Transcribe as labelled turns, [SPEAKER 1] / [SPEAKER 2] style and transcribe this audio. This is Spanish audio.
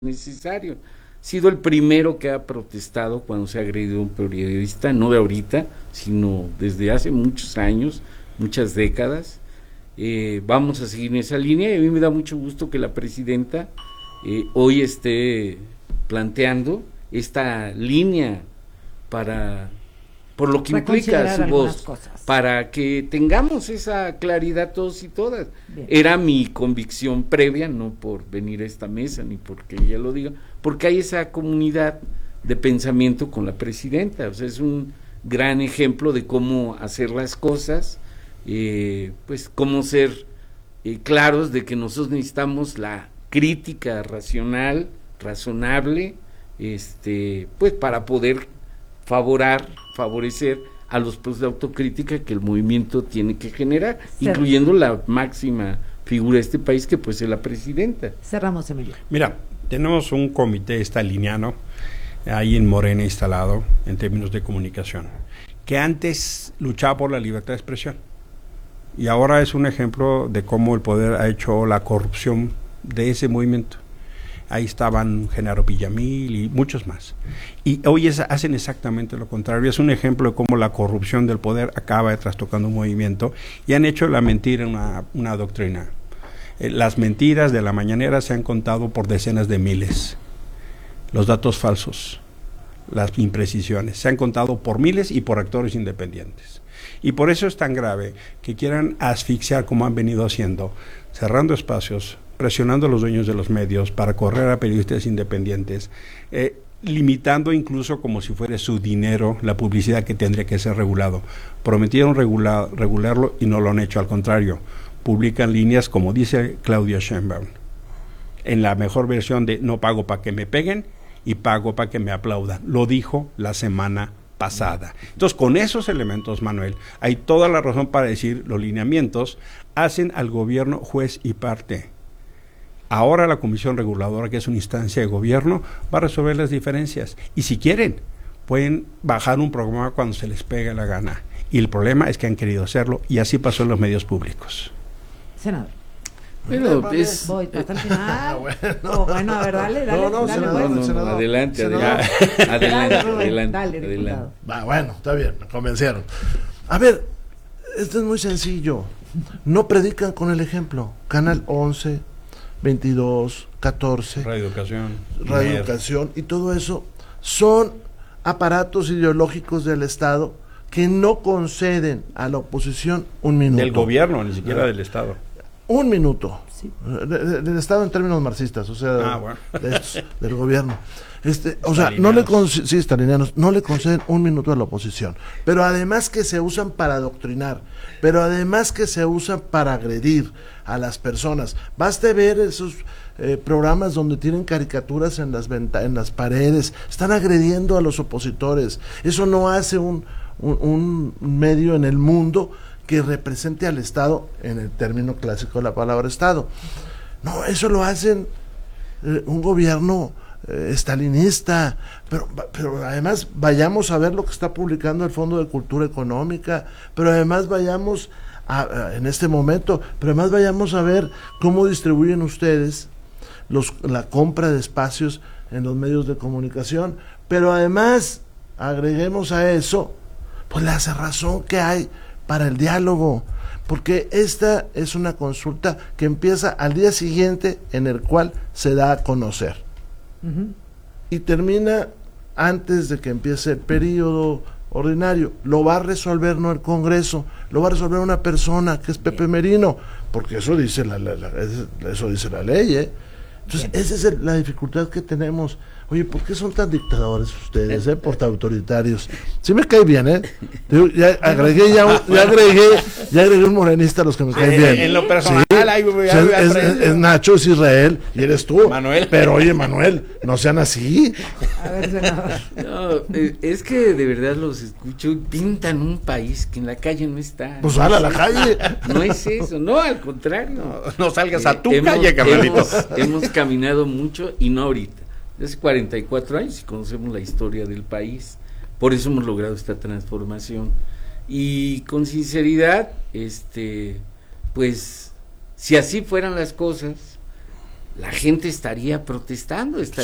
[SPEAKER 1] necesario. Ha sido el primero que ha protestado cuando se ha agredido a un periodista, no de ahorita, sino desde hace muchos años, muchas décadas. Vamos a seguir en esa línea y a mí me da mucho gusto que la presidenta hoy esté planteando esta línea por lo que implica su voz, para que tengamos esa claridad todos y todas. Bien. Era mi convicción previa, no por venir a esta mesa, ni porque ella lo diga, porque hay esa comunidad de pensamiento con la presidenta. O sea, es un gran ejemplo de cómo hacer las cosas, pues cómo ser claros de que nosotros necesitamos la crítica racional, razonable, pues para poder favorecer a los procesos de autocrítica que el movimiento tiene que generar, incluyendo la máxima figura de este país, que pues es la presidenta.
[SPEAKER 2] Cerramos, Emilio.
[SPEAKER 3] Mira, tenemos un comité staliniano ahí en Morena instalado en términos de comunicación, que antes luchaba por la libertad de expresión y ahora es un ejemplo de cómo el poder ha hecho la corrupción de ese movimiento. Ahí estaban Genaro Villamil y muchos más. Y hoy hacen exactamente lo contrario. Es un ejemplo de cómo la corrupción del poder acaba trastocando un movimiento y han hecho la mentira una doctrina. Las mentiras de la mañanera se han contado por decenas de miles. Los datos falsos, las imprecisiones, se han contado por miles y por actores independientes. Y por eso es tan grave que quieran asfixiar como han venido haciendo, cerrando espacios, presionando a los dueños de los medios para correr a periodistas independientes, limitando incluso como si fuera su dinero la publicidad que tendría que ser regulado. Prometieron regularlo y no lo han hecho, al contrario, publican líneas como dice Claudia Sheinbaum, en la mejor versión de no pago para que me peguen y pago para que me aplaudan. Lo dijo la semana pasada. Entonces, con esos elementos, Manuel, hay toda la razón para decir los lineamientos hacen al gobierno juez y parte. Ahora la Comisión Reguladora, que es una instancia de gobierno, va a resolver las diferencias. Y si quieren, pueden bajar un programa cuando se les pegue la gana. Y el problema es que han querido hacerlo, y así pasó en los medios públicos.
[SPEAKER 2] Senador.
[SPEAKER 1] Bueno,
[SPEAKER 2] voy hasta el final. Bueno, a ver, dale.
[SPEAKER 1] Adelante.
[SPEAKER 4] Bueno, está bien, me convencieron. A ver, esto es muy sencillo. No predican con el ejemplo. Canal 11, 22, 14,
[SPEAKER 3] Radio
[SPEAKER 4] Educación y todo eso son aparatos ideológicos del Estado que no conceden a la oposición un minuto.
[SPEAKER 3] Del gobierno, ni siquiera del Estado.
[SPEAKER 4] Un minuto. Sí. Del Estado en términos marxistas, o sea, del gobierno. O sea, stalinianos, no le conceden un minuto a la oposición, pero además que se usan para adoctrinar, pero además que se usan para agredir a las personas. Baste ver esos programas donde tienen caricaturas en las paredes, están agrediendo a los opositores. Eso no hace un medio en el mundo que represente al Estado en el término clásico de la palabra Estado. No, eso lo hacen un gobierno estalinista, pero además vayamos a ver lo que está publicando el Fondo de Cultura Económica, pero además vayamos en este momento, pero además vayamos a ver cómo distribuyen ustedes la compra de espacios en los medios de comunicación, pero además agreguemos a eso pues la cerrazón que hay para el diálogo, porque esta es una consulta que empieza al día siguiente en el cual se da a conocer. Y termina antes de que empiece el periodo ordinario. Lo va a resolver no el Congreso, lo va a resolver una persona que es Pepe Merino, porque eso dice eso dice la ley, Entonces esa es la dificultad que tenemos. Oye, ¿por qué son tan dictadores ustedes, portaautoritarios? Sí me cae bien, Ya agregué un morenista a los que me caen bien.
[SPEAKER 3] En lo personal,
[SPEAKER 4] sí, es Nacho, es Israel, y eres tú.
[SPEAKER 3] Manuel.
[SPEAKER 4] Pero oye, Manuel, no sean así.
[SPEAKER 2] A ver, senador.
[SPEAKER 1] No, es que de verdad los escucho y pintan un país que en la calle no está.
[SPEAKER 4] Pues sal a la calle.
[SPEAKER 1] No es eso, no, al contrario.
[SPEAKER 3] No salgas a tu calle, carnalito.
[SPEAKER 1] Hemos caminado mucho y no ahorita. Hace 44 años y conocemos la historia del país, por eso hemos logrado esta transformación y con sinceridad, pues si así fueran las cosas, la gente estaría protestando,